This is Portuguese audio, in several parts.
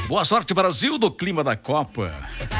Boa sorte, Brasil, do clima da Copa.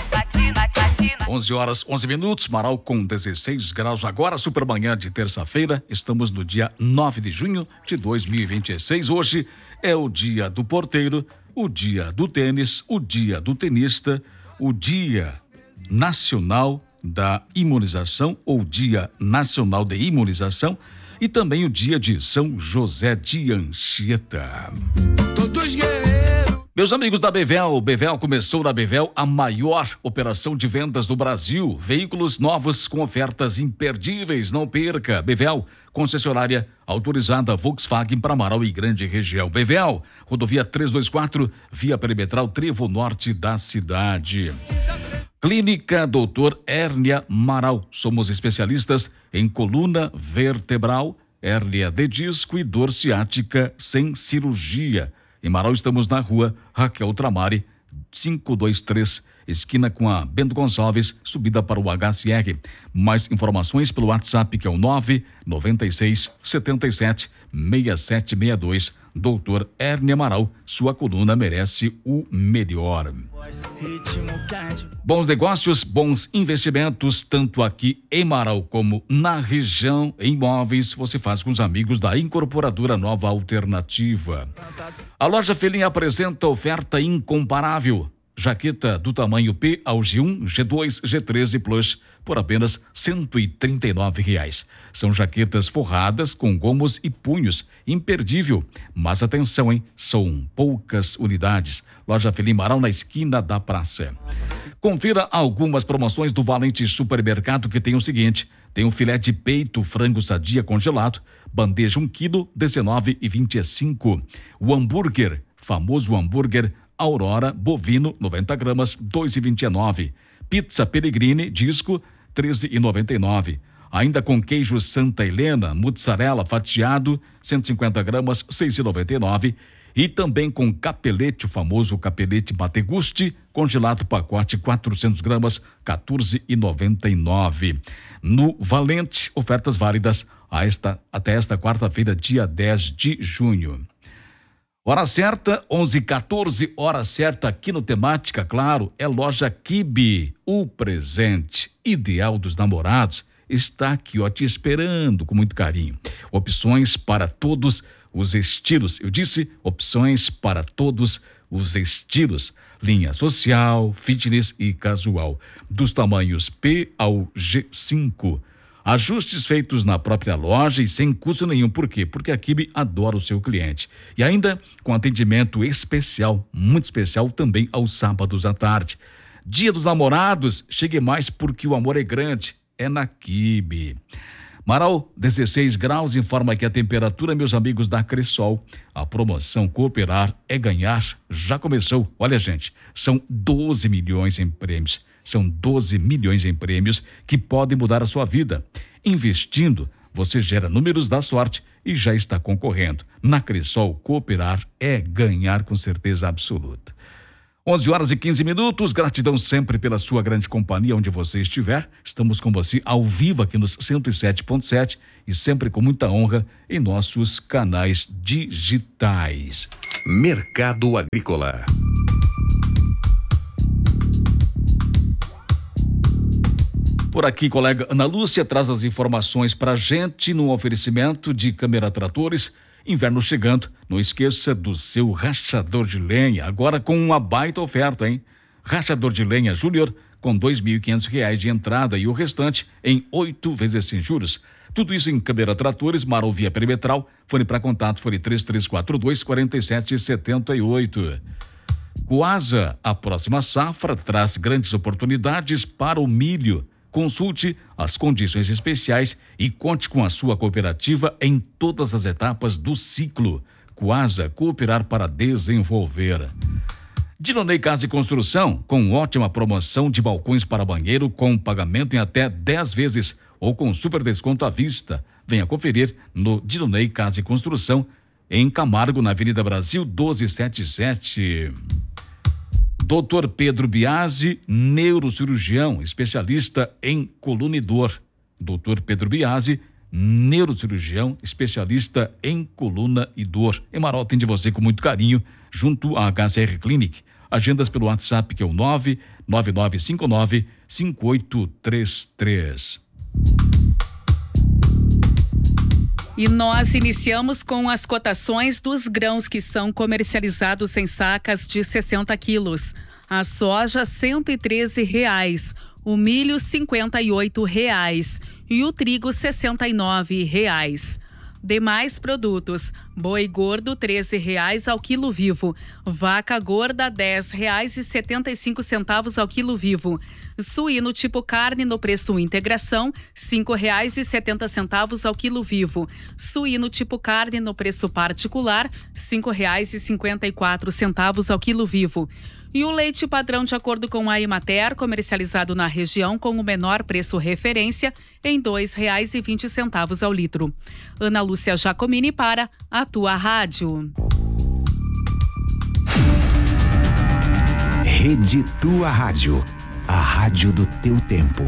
11 horas 11 minutos, Marau com 16 graus agora, super manhã de terça-feira. Estamos no dia 9 de junho de 2026. Hoje é o dia do porteiro, o dia do tênis, o dia do tenista, o dia nacional da imunização ou dia nacional de imunização e também o dia de São José de Anchieta. Todos guerreiros. Meus amigos da Bevel, começou na Bevel a maior operação de vendas do Brasil. Veículos novos com ofertas imperdíveis, não perca. Bevel, concessionária autorizada Volkswagen para Marau e grande região. Bevel, rodovia 324, via perimetral Trevo Norte da cidade. Clínica Doutor Hérnia Marau. Somos especialistas em coluna vertebral, hérnia de disco e dor ciática sem cirurgia. Em Marau estamos na rua Raquel Tramari, 523, esquina com a Bento Gonçalves, subida para o HCR. Mais informações pelo WhatsApp, que é o 996 77 6762. Doutor Hérnia Amaral, sua coluna merece o melhor. Bons negócios, bons investimentos, tanto aqui em Marau como na região. Em imóveis, você faz com os amigos da Incorporadora Nova Alternativa. A loja Felim apresenta oferta incomparável. Jaqueta do tamanho P ao G1, G2, G13 Plus por apenas R$ 139. São jaquetas forradas com gomos e punhos, imperdível. Mas atenção, hein? São poucas unidades. Loja Felim Marau na esquina da praça. Confira algumas promoções do Valente Supermercado, que tem o seguinte: tem um filé de peito frango sadia congelado, bandeja 1 kg, R$19,25. O hambúrguer, famoso hambúrguer Aurora bovino 90 gramas, R$2,29. Pizza Pellegrini disco, R$13,99. Ainda com queijo Santa Helena, mussarela fatiado, 150 gramas, R$6,99. E também com capelete, o famoso capelete Mategusti, congelado pacote 400 gramas, R$14,99. No Valente, ofertas válidas até esta quarta-feira, dia 10 de junho. Hora certa, 11h14, hora certa aqui no Temática, claro, é Loja Kibe. O presente ideal dos namorados está aqui, ó, te esperando com muito carinho. Opções para todos os estilos. Eu disse opções para todos os estilos. Linha social, fitness e casual. Dos tamanhos P ao G5. Ajustes feitos na própria loja e sem custo nenhum. Por quê? Porque a Kibe adora o seu cliente. E ainda com atendimento especial, muito especial também aos sábados à tarde. Dia dos Namorados, chegue mais porque o amor é grande. É na Kibe. Marau, 16 graus, informa aqui a temperatura, meus amigos da Cressol. A promoção Cooperar é Ganhar já começou. Olha, gente, são 12 milhões em prêmios. São 12 milhões em prêmios que podem mudar a sua vida. Investindo, você gera números da sorte e já está concorrendo. Na Cressol, Cooperar é ganhar com certeza absoluta. 11 horas e 15 minutos, gratidão sempre pela sua grande companhia onde você estiver. Estamos com você ao vivo aqui nos 107.7 e sempre com muita honra em nossos canais digitais. Mercado Agrícola. Por aqui, colega Ana Lúcia traz as informações para a gente no oferecimento de Câmara Tratores. Inverno chegando, não esqueça do seu rachador de lenha, agora com uma baita oferta, hein? Rachador de lenha Júnior com R$ 2.500 de entrada e o restante em 8 vezes sem juros. Tudo isso em Câmara Tratores, Marau via perimetral. Fone para contato, fone 3342-4778. Coasa, a próxima safra traz grandes oportunidades para o milho. Consulte as condições especiais e conte com a sua cooperativa em todas as etapas do ciclo. Coasa, cooperar para desenvolver. Dinonei Casa e Construção, com ótima promoção de balcões para banheiro com pagamento em até 10 vezes ou com super desconto à vista. Venha conferir no Dinonei Casa e Construção, em Camargo, na Avenida Brasil 1277. Dr. Pedro Biasi, neurocirurgião, especialista em coluna e dor. Dr. Pedro Biasi, neurocirurgião, especialista em coluna e dor. Em Marau atende você com muito carinho, junto à HCR Clinic. Agendas pelo WhatsApp, que é o 99959-5833. E nós iniciamos com as cotações dos grãos que são comercializados em sacas de 60 quilos. A soja, R$ 113,00. O milho, R$ 58,00. E o trigo, R$ 69,00. Demais produtos: boi gordo, R$ 13,00 ao quilo vivo. Vaca gorda, R$ 10,75 ao quilo vivo. Suíno tipo carne no preço integração, R$ 5,70 ao quilo vivo. Suíno tipo carne no preço particular, R$ 5,54 ao quilo vivo. E o leite padrão, de acordo com a Emater, comercializado na região com o menor preço referência, em R$ 2,20 ao litro. Ana Lúcia Giacomini para a Tua Rádio. Rede Tua Rádio, a rádio do teu tempo.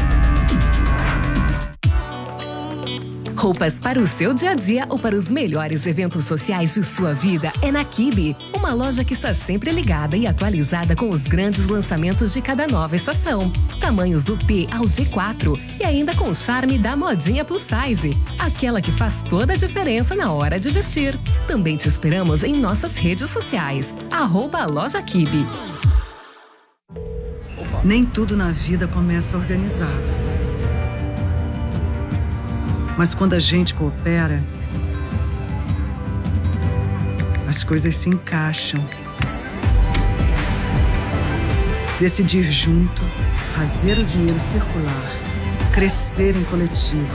Roupas para o seu dia a dia ou para os melhores eventos sociais de sua vida é na Kibe. Uma loja que está sempre ligada e atualizada com os grandes lançamentos de cada nova estação. Tamanhos do P ao G4 e ainda com o charme da modinha plus size. Aquela que faz toda a diferença na hora de vestir. Também te esperamos em nossas redes sociais. @Loja Kibe. Nem tudo na vida começa organizado. Mas quando a gente coopera, as coisas se encaixam. Decidir junto, fazer o dinheiro circular, crescer em coletivo.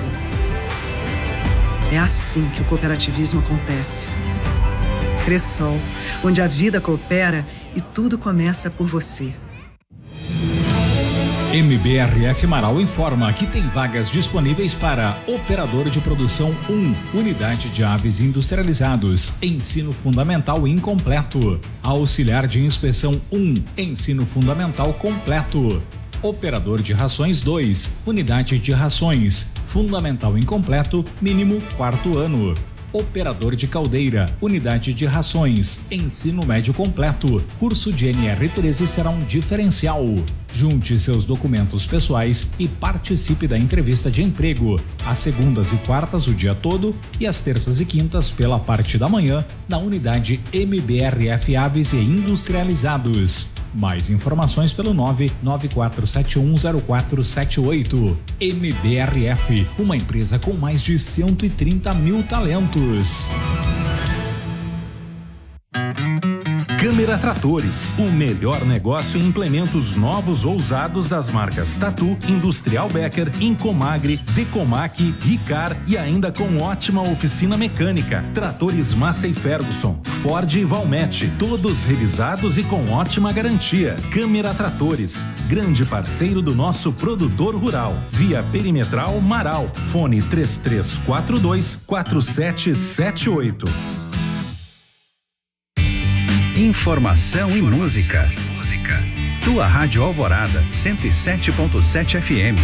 É assim que o cooperativismo acontece. Cressol, onde a vida coopera e tudo começa por você. MBRF Marau informa que tem vagas disponíveis para operador de produção 1, unidade de aves industrializados, ensino fundamental incompleto, auxiliar de inspeção 1, ensino fundamental completo, operador de rações 2, unidade de rações, fundamental incompleto, mínimo 4º ano. Operador de caldeira, unidade de rações, ensino médio completo, curso de NR13 será um diferencial. Junte seus documentos pessoais e participe da entrevista de emprego, às segundas e quartas o dia todo e às terças e quintas pela parte da manhã, na unidade MBRF Aves e Industrializados. Mais informações pelo 994710478. MBRF, uma empresa com mais de 130 mil talentos. Câmara Tratores, o melhor negócio em implementos novos ou usados das marcas Tatu, Industrial Becker, Incomagre, Decomac, Ricar e ainda com ótima oficina mecânica. Tratores Massey Ferguson, Ford e Valmet, todos revisados e com ótima garantia. Câmara Tratores, grande parceiro do nosso produtor rural. Via Perimetral Marau, fone 3342-4778. Informação e música. Tua Rádio Alvorada, 107.7 FM.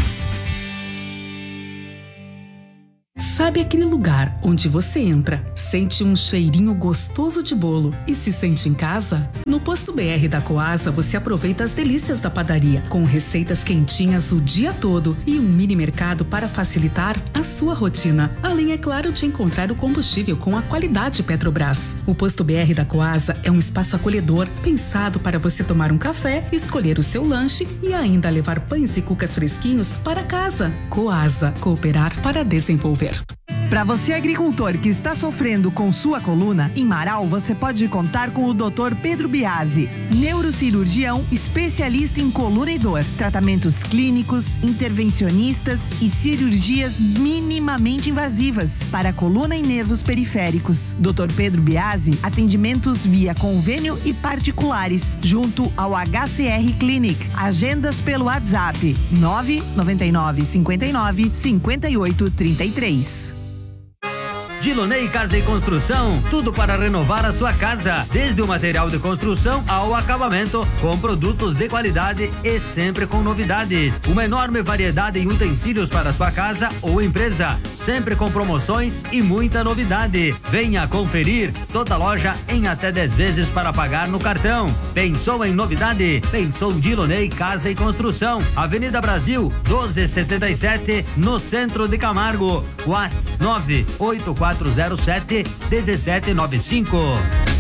Sabe aquele lugar onde você entra, sente um cheirinho gostoso de bolo e se sente em casa? No Posto BR da Coasa você aproveita as delícias da padaria, com receitas quentinhas o dia todo e um mini mercado para facilitar a sua rotina. Além, é claro, de encontrar o combustível com a qualidade Petrobras. O Posto BR da Coasa é um espaço acolhedor, pensado para você tomar um café, escolher o seu lanche e ainda levar pães e cucas fresquinhos para casa. Coasa, cooperar para desenvolver. Para você agricultor que está sofrendo com sua coluna, em Marau você pode contar com o Dr. Pedro Biasi, neurocirurgião especialista em coluna e dor, tratamentos clínicos, intervencionistas e cirurgias minimamente invasivas para coluna e nervos periféricos. Dr. Pedro Biasi, atendimentos via convênio e particulares, junto ao HCR Clinic. Agendas pelo WhatsApp 999 59 58 33. Dilonei Casa e Construção, tudo para renovar a sua casa, desde o material de construção ao acabamento, com produtos de qualidade e sempre com novidades. Uma enorme variedade em utensílios para a sua casa ou empresa, sempre com promoções e muita novidade. Venha conferir toda a loja em até 10 vezes para pagar no cartão. Pensou em novidade? Pensou Dilonei Casa e Construção, Avenida Brasil 1277, no centro de Camargo. WhatsApp 98407 1795.